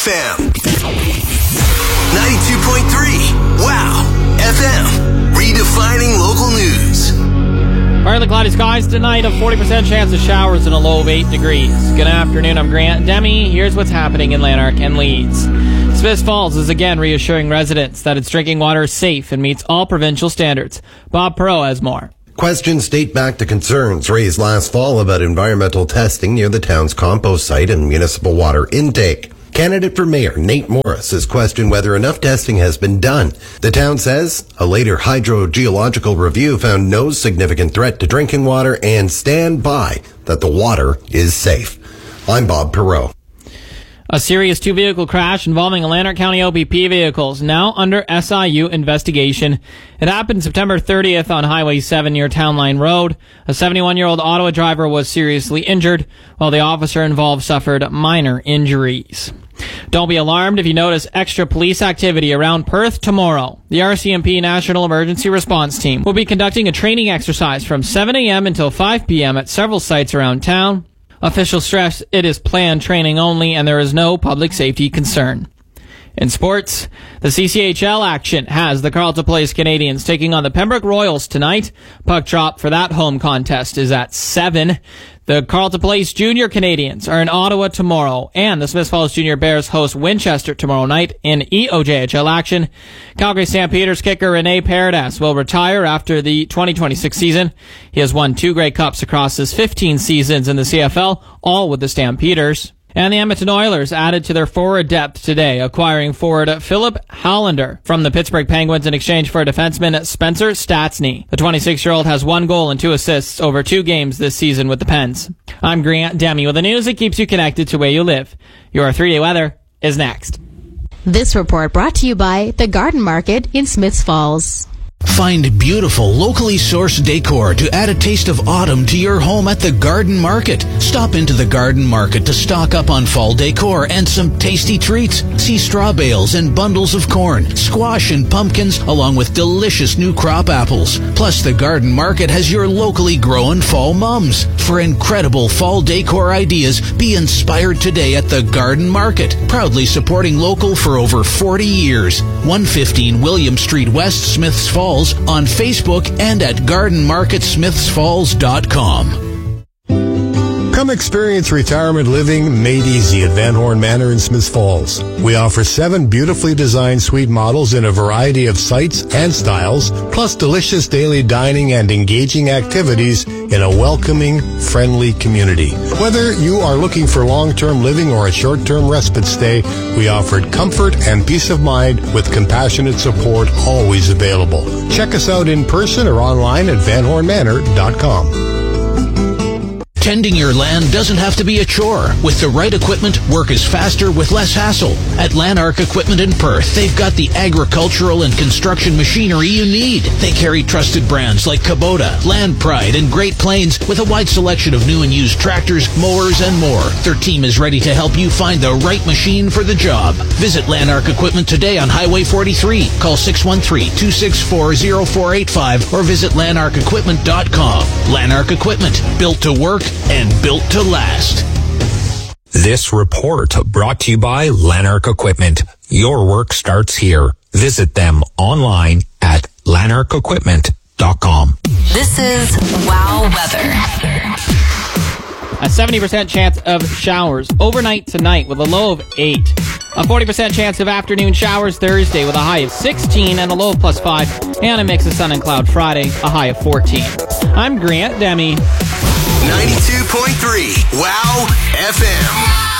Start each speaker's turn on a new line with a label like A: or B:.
A: FM. 92.3 Wow FM. Redefining local news.
B: Partly cloudy skies tonight, a 40% chance of showers and a low of 8 degrees. Good afternoon, I'm Grant Demi. Here's what's happening in Lanark and Leeds. Smiths Falls is again reassuring residents that its drinking water is safe and meets all provincial standards. Bob Perot has more.
C: Questions date back to concerns raised last fall about environmental testing near the town's compost site and municipal water intake. Candidate for mayor Nate Morris has questioned whether enough testing has been done. The town says a later hydrogeological review found no significant threat to drinking water and stand by that the water is safe. I'm Bob Perot.
B: A serious two-vehicle crash involving a Lanark County OPP vehicle is now under SIU investigation. It happened September 30th on Highway 7 near Town Line Road. A 71-year-old Ottawa driver was seriously injured, while the officer involved suffered minor injuries. Don't be alarmed if you notice extra police activity around Perth tomorrow. The RCMP National Emergency Response Team will be conducting a training exercise from 7 a.m. until 5 p.m. at several sites around town. Officials stress it is planned training only and there is no public safety concern. In sports, the CCHL action has the Carleton Place Canadians taking on the Pembroke Royals tonight. Puck drop for that home contest is at 7. The Carleton Place Junior Canadians are in Ottawa tomorrow, and the Smiths Falls Junior Bears host Winchester tomorrow night in EOJHL action. Calgary Stampeders kicker Rene Paredes will retire after the 2026 season. He has won 2 Grey Cups across his 15 seasons in the CFL, all with the Stampeders. And the Edmonton Oilers added to their forward depth today, acquiring forward Philip Hollander from the Pittsburgh Penguins in exchange for defenseman Spencer Stastny. The 26-year-old has 1 goal and 2 assists over 2 games this season with the Pens. I'm Grant Demi with the news that keeps you connected to where you live. Your 3-day weather is next.
D: This report brought to you by the Garden Market in Smiths Falls.
E: Find beautiful, locally sourced decor to add a taste of autumn to your home at the Garden Market. Stop into the Garden Market to stock up on fall decor and some tasty treats. See straw bales and bundles of corn, squash and pumpkins, along with delicious new crop apples. Plus, the Garden Market has your locally grown fall mums. For incredible fall decor ideas, be inspired today at the Garden Market. Proudly supporting local for over 40 years. 115 William Street West, Smiths Falls. On Facebook and at gardenmarketsmithsfalls.com.
F: Come experience retirement living made easy at Van Horn Manor in Smiths Falls. We offer 7 beautifully designed suite models in a variety of sites and styles, plus delicious daily dining and engaging activities in a welcoming, friendly community. Whether you are looking for long-term living or a short-term respite stay, we offered comfort and peace of mind with compassionate support always available. Check us out in person or online at vanhornmanor.com.
E: Tending your land doesn't have to be a chore. With the right equipment, work is faster with less hassle. At Lanark Equipment in Perth, they've got the agricultural and construction machinery you need. They carry trusted brands like Kubota, Land Pride, and Great Plains with a wide selection of new and used tractors, mowers, and more. Their team is ready to help you find the right machine for the job. Visit Lanark Equipment today on Highway 43. Call 613-264-0485 or visit lanarkequipment.com. Lanark Equipment, built to work and built to last.
G: This report brought to you by Lanark Equipment. Your work starts here. Visit them online at lanarkequipment.com.
D: This is Wow Weather.
B: A 70% chance of showers overnight tonight with a low of 8. A 40% chance of afternoon showers Thursday with a high of 16 and a low of +5. And a mix of sun and cloud Friday, a high of 14. I'm Grant Demi.
A: 92.3 Wow FM.